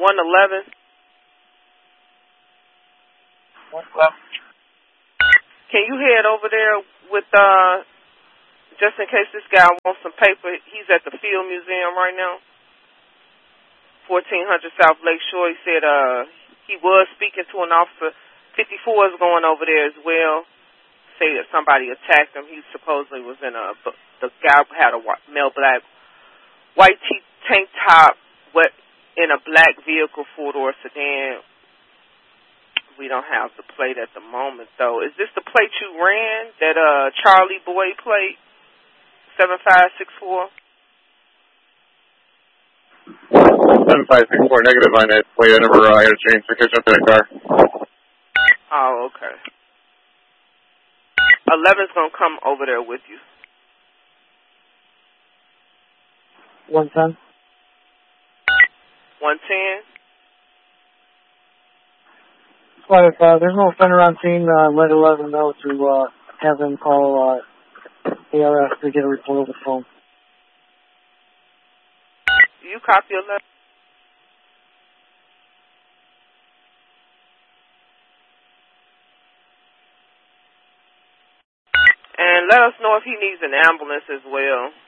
111. 111. Can you head over there with, just in case this guy wants some paper? He's at the Field Museum right now. 1400 South Lake Shore. He said, he was speaking to an officer. 54 is going over there as well. Say that somebody attacked him. He supposedly was in the guy had a male black, white tank top, in a black vehicle, four-door sedan. We don't have the plate at the moment, though. Is this the plate you ran, that Charlie Boy plate, 7564? 7564 negative on that plate. I never had a chance to catch up to that car. Oh, okay. 11's going to come over there with you. 110. 110? But if there's no offender on scene, let 11 know to have them call ARS to get a report over the phone. Do you copy 11? And let us know if he needs an ambulance as well.